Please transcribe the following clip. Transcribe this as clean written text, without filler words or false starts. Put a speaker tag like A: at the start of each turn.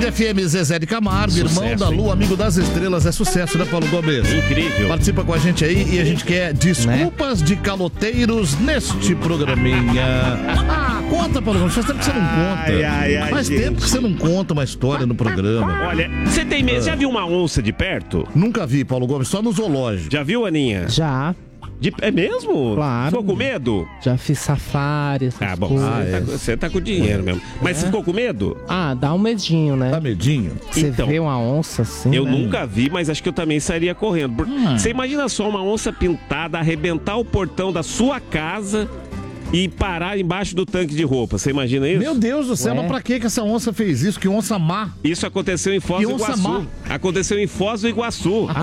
A: FM, Zezé de Camargo, sucesso, irmão da Lua, amigo das estrelas, é sucesso, né, Paulo Gomes?
B: Incrível.
A: Participa com a gente aí e a gente quer desculpas de caloteiros neste programinha. Conta, Paulo Gomes, faz tempo que você não conta. Faz tempo que você não conta uma história no programa.
B: Olha, você tem medo? Já viu uma onça de perto?
A: Nunca vi, Paulo Gomes, só no zoológico.
B: Já viu, Aninha?
C: Já.
B: É mesmo?
C: Claro.
B: Ficou com medo?
C: Já fiz safari, essas
B: bom,
C: coisas.
B: você tá com dinheiro mesmo. Mas você ficou com medo?
C: Dá um medinho, né?
A: Dá medinho?
C: Você vê uma onça assim,
B: eu
C: né?
B: nunca vi, mas acho que eu também sairia correndo. Você imagina só uma onça pintada arrebentar o portão da sua casa e parar embaixo do tanque de roupa. Você imagina isso?
A: Meu Deus do céu, mas pra que essa onça fez isso? Que onça má.
B: Isso aconteceu em Foz do Iguaçu. Aconteceu em Foz do Iguaçu.